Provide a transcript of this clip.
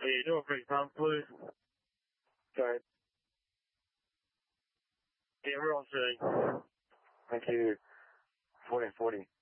you doing for Tom, please? Sorry. Yeah, we're all setting. Thank you. 40.